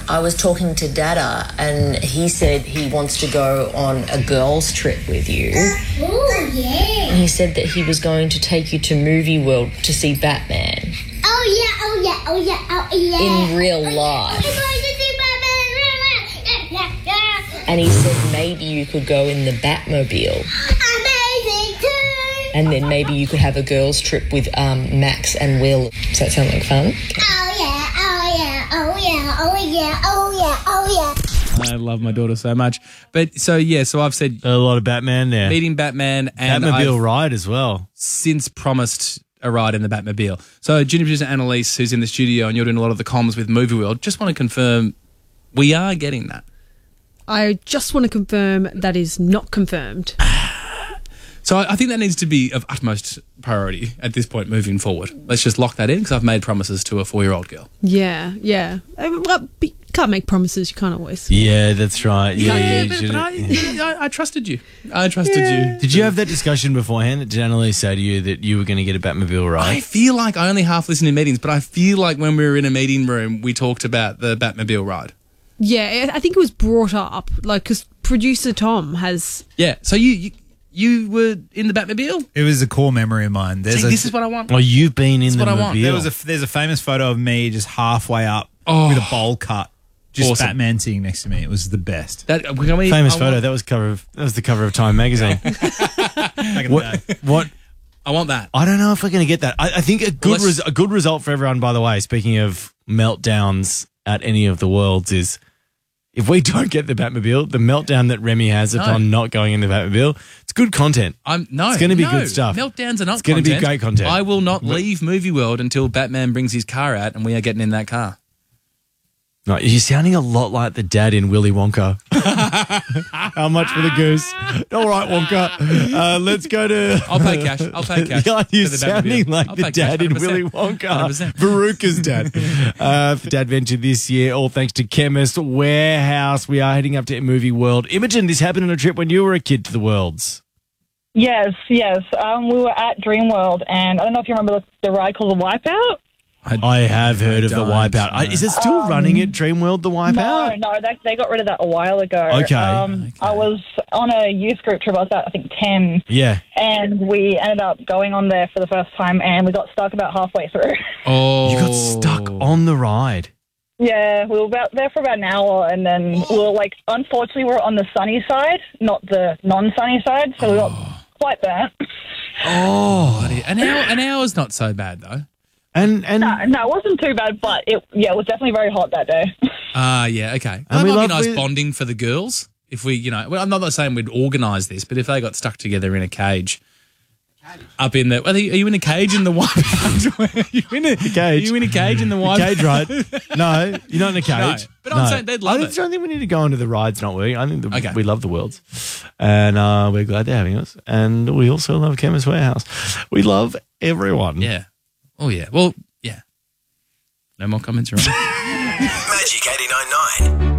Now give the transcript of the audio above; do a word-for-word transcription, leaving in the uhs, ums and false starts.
I was talking to Dada and he said he wants to go on a girls' trip with you. Oh, yeah. And he said that he was going to take you to Movie World to see Batman. Oh, yeah, oh, yeah, oh, yeah, oh, yeah. In real oh, life. Yeah. I'm going to see Batman in real life. Yeah, yeah, yeah. And he said maybe you could go in the Batmobile. Amazing, too. And then maybe you could have a girls' trip with um, Max and Will. Does that sound like fun? Oh, yeah, oh, yeah, oh, yeah, oh, yeah, oh, yeah, oh, yeah. I love my daughter so much. But so, yeah, so I've said A lot of Batman there. meeting Batman and Batmobile I've ride as well. since promised a ride in the Batmobile. So junior producer Annalise, who's in the studio and you're doing a lot of the comms with Movie World, just want to confirm we are getting that. I just want to confirm that is not confirmed. So I I think that needs to be of utmost priority at this point moving forward. Let's just lock that in because I've made promises to a four-year-old girl. Yeah, yeah. Uh, Well, be- can't make promises. You can't always. Yeah, that's right. Yeah, Yeah, you but, should- but I, I, I trusted you. I trusted you. Did you have that discussion beforehand? Did Annalise say to you that you were going to get a Batmobile I ride? feel like I only half listen to meetings, but I feel like when we were in a meeting room, we talked about the Batmobile ride. Yeah, I I think it was brought up, like, because producer Tom has. Yeah. So you, you you were in the Batmobile? It was a core memory of mine. There's See, a, this is what I want. Oh, you've been in the what I want. mobile. there was a there's a famous photo of me just halfway up Oh. with a bowl cut, just Awesome. Batman sitting next to me. It was the best. That can we, famous I photo. Want, That was cover. Of, that was the cover of Time magazine. Back in the what? day. What? I want that. I don't know if we're going to get that. I, I think a good let's- res- a good result for everyone. By the way, speaking of meltdowns at any of the worlds, is if we don't get the Batmobile, the meltdown that Remy has No. upon not going in the Batmobile, it's good content. I'm no. It's gonna be no. good stuff. Meltdowns are not. It's gonna be content. great content. I will not leave Movie World until Batman brings his car out and we are getting in that car. No, you're sounding a lot like the dad in Willy Wonka. How much for the goose? All right, Wonka. Uh, let's go to. I'll pay cash. I'll pay cash. Yeah, you're for the sounding Batmobile. like I'll the pay dad cash, in one hundred Willy percent. Wonka. one hundred percent. Veruca's dad. Uh, for Dad Venture this year, all thanks to Chemist Warehouse. We are heading up to Movie World. Imogen, this happened on a trip when you were a kid to the Worlds. Yes, yes. Um, we were at Dreamworld, and I don't know if you remember the, the ride called the Wipeout. I have heard I of the don't, Wipeout. no. Is it still running at Dreamworld, the No, Wipeout? no, they, they got rid of that a while ago. Okay. Um, Okay. I was on a youth group trip. I was about, I think, ten, Yeah. and we ended up going on there for the first time, and we got stuck about halfway through. Oh, You got stuck on the ride. Yeah, we were about there for about an hour, and then we were like, unfortunately, we were on the sunny side, not the non-sunny side, so we got quite burnt. Oh, bloody- an hour. An hour's not so bad though. And and No, no, it wasn't too bad, but it yeah, it was definitely very hot that day. Ah, yeah, okay. And That we might love- be nice we- bonding for the girls. If we, you know, well, I'm not saying we'd organise this, but if they got stuck together in a cage, up in the, well, are you, are you in a cage in the Wipeout? Are you in a cage. Are you in a cage in the Wipeout? cage ride. No, you're not in a cage. No, but I'm saying they'd love I it. don't think we need to go into the rides, not we? I think the, Okay. we love the Worlds. And uh, we're glad they're having us. And we also love Chemist Warehouse. We love everyone. Yeah. Oh, yeah. Well, yeah. No more comments, right? Magic eighty-nine point nine.